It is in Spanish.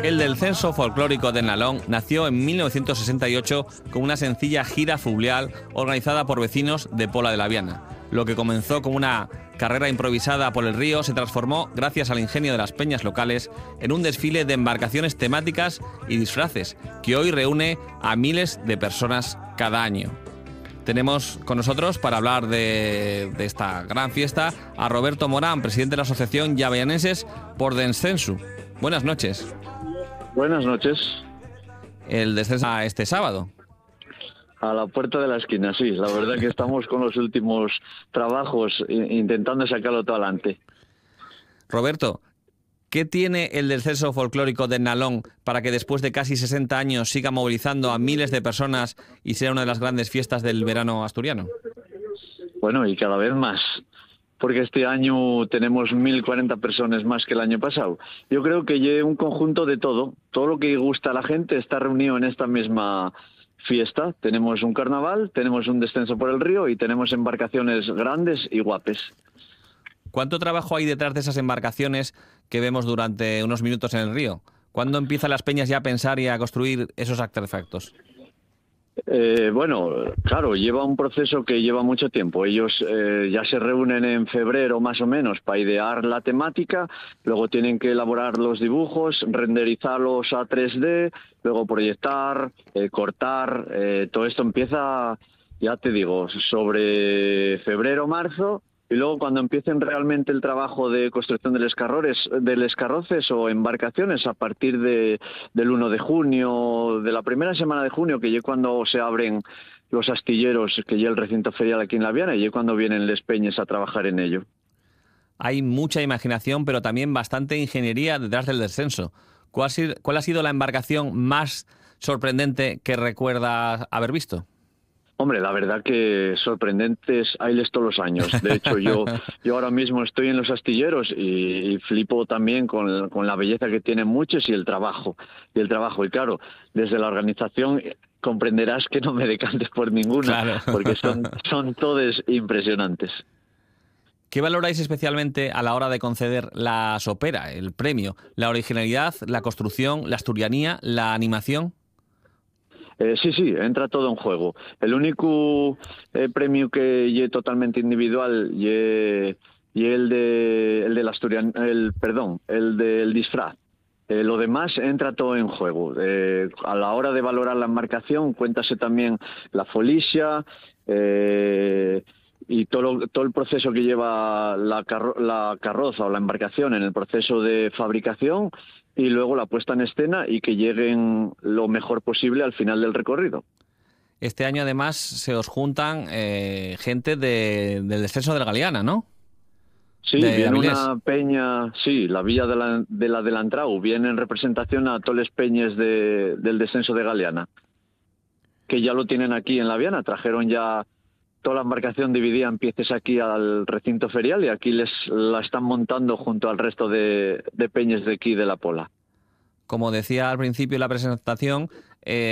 El descenso folclórico de Nalón nació en 1968 con una sencilla gira fluvial organizada por vecinos de Pola de la Viana. Lo que comenzó como una carrera improvisada por el río se transformó, gracias al ingenio de las peñas locales, en un desfile de embarcaciones temáticas y disfraces que hoy reúne a miles de personas cada año. Tenemos con nosotros, para hablar de esta gran fiesta, a Roberto Morán, presidente de la Asociación Llavianenses por Descenso. Buenas noches. Buenas noches. El descenso este sábado. A la puerta de la esquina, sí. La verdad que estamos con los últimos trabajos intentando sacarlo todo adelante. Roberto, ¿qué tiene el descenso folclórico de Nalón para que después de casi 60 años siga movilizando a miles de personas y sea una de las grandes fiestas del verano asturiano? Bueno, y cada vez más, porque este año tenemos 1.040 personas más que el año pasado. Yo creo que hay un conjunto de todo lo que gusta a la gente está reunido en esta misma fiesta. Tenemos un carnaval, tenemos un descenso por el río y tenemos embarcaciones grandes y guapes. ¿Cuánto trabajo hay detrás de esas embarcaciones que vemos durante unos minutos en el río? ¿Cuándo empiezan las peñas ya a pensar y a construir esos artefactos? Bueno, claro, lleva un proceso que lleva mucho tiempo. Ellos ya se reúnen en febrero más o menos para idear la temática, luego tienen que elaborar los dibujos, renderizarlos a 3D, luego proyectar, cortar. Todo esto empieza, ya te digo, sobre febrero, marzo. Y luego cuando empiecen realmente el trabajo de construcción de escarroces o embarcaciones a partir del 1 de junio, de la primera semana de junio, que es cuando se abren los astilleros, que ya el recinto ferial aquí en La Viana, y es cuando vienen les peñes a trabajar en ello. Hay mucha imaginación, pero también bastante ingeniería detrás del descenso. ¿Cuál ha sido la embarcación más sorprendente que recuerdas haber visto? Hombre, la verdad que sorprendentes hayles todos los años. De hecho, yo ahora mismo estoy en los astilleros y flipo también con la belleza que tienen muchos y el trabajo. Y claro, desde la organización comprenderás que no me decantes por ninguna, claro, porque son todos impresionantes. ¿Qué valoráis especialmente a la hora de conceder la sopera, el premio? ¿La originalidad, la construcción, la asturianía, la animación? Sí, entra todo en juego. El único premio que es totalmente individual es el del disfraz. Lo demás entra todo en juego. A la hora de valorar la embarcación, cuéntase también la folicia y todo el proceso que lleva la carroza o la embarcación en el proceso de fabricación, y luego la puesta en escena y que lleguen lo mejor posible al final del recorrido. Este año además se os juntan gente del descenso de la Galeana, ¿no? Sí, viene una peña, sí, la Villa de la Delantrau, viene en representación a todos los peñes del descenso de Galeana, que ya lo tienen aquí en La Viana, trajeron ya toda la embarcación dividida en piezas aquí al recinto ferial y aquí la están montando junto al resto de peñas de aquí de la Pola. Como decía al principio de la presentación,